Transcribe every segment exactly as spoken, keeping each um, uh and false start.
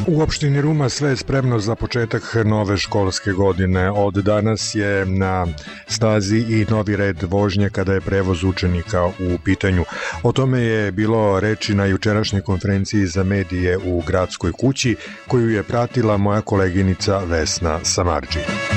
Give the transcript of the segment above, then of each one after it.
U opštini Ruma sve je spremno za početak nove školske godine. Od danas je na stazi i novi red vožnje kada je prevoz učenika u pitanju. O tome je bilo reči na jučerašnjoj konferenciji za medije u Gradskoj kući, koju je pratila moja koleginica Vesna Samardži.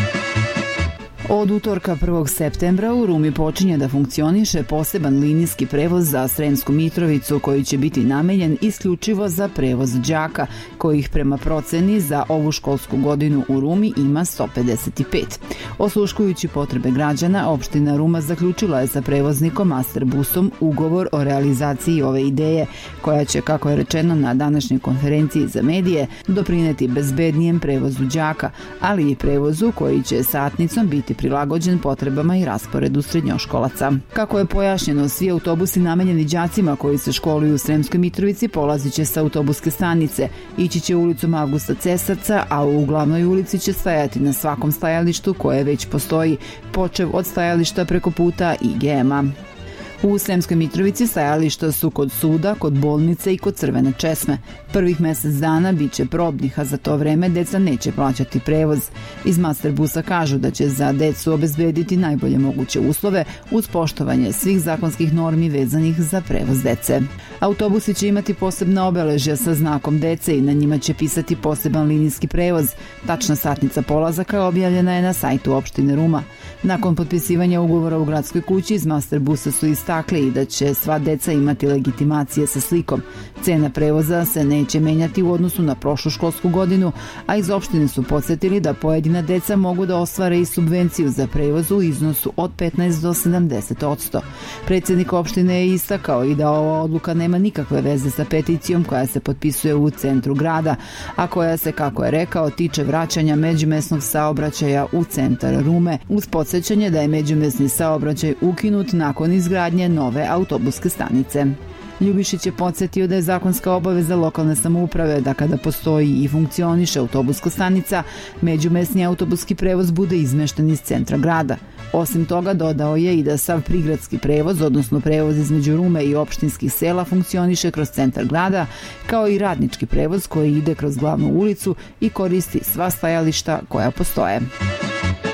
Od utorka prvog septembra u Rumi počinje da funkcioniše poseban linijski prevoz za Sremsku Mitrovicu koji će biti namenjen isključivo za prevoz đaka, kojih prema proceni za ovu školsku godinu u Rumi ima sto pedeset pet. Osluškujući potrebe građana, opština Ruma zaključila je sa prevoznikom Masterbusom ugovor o realizaciji ove ideje, koja će, kako je rečeno na današnjoj konferenciji za medije, doprineti bezbednijem prevozu đaka, ali i prevozu koji će satnicom biti prilagođen potrebama i rasporedu srednjoškolaca. Kako je pojašnjeno, svi autobusi namenjeni đacima koji se školuju u Sremskoj Mitrovici polazit će sa autobuske stanice, ići će ulicom Avgusta Cesarca, a u glavnoj ulici će stajati na svakom stajalištu koje već postoji, počev od stajališta preko puta I G M-a. U Sremskoj Mitrovici stajališta su kod suda, kod bolnice i kod Crvene česme. Prvih mesec dana bit će probnih, a za to vreme deca neće plaćati prevoz. Iz Masterbusa kažu da će za decu obezbediti najbolje moguće uslove uz poštovanje svih zakonskih normi vezanih za prevoz dece. Autobusi će imati posebna obeležja sa znakom dece i na njima će pisati poseban linijski prevoz. Tačna satnica polazaka objavljena je na sajtu opštine Ruma. Nakon potpisivanja ugovora u Gradskoj kući iz Masterbusa su istakli i da će sva deca imati legitimacije sa slikom. Cena prevoza se neće menjati u odnosu na prošlu školsku godinu, a iz opštine su podsjetili da pojedina deca mogu da ostvare i subvenciju za prevoz u iznosu od petnaest do sedamdeset odsto. Predsjednik opštine je istakao i da ova odluka nema nikakve veze sa peticijom koja se potpisuje u centru grada, a koja se, kako je rekao, tiče vraćanja međumesnog saobraćaja u centar Rume, uz podsjećanje da je međumesni saobraćaj ukinut nakon izgradnje nove autobuske stanice. Ljubišić je podsjetio da je zakonska obaveza lokalne samouprave da kada postoji i funkcioniše autobuska stanica, međumesni autobuski prevoz bude izmešten iz centra grada. Osim toga, dodao je i da sav prigradski prevoz, odnosno prevoz između Rume i opštinskih sela, funkcioniše kroz centar grada, kao i radnički prevoz koji ide kroz glavnu ulicu i koristi sva stajališta koja postoje.